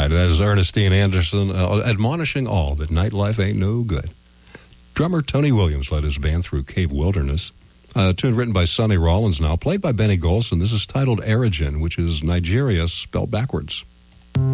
right, that is Ernestine Anderson admonishing all that nightlife ain't no good. Drummer Tony Williams led his band through Cave Wilderness. A tune written by Sonny Rollins now, played by Benny Golson. This is titled Erigen, which is Nigeria spelled backwards.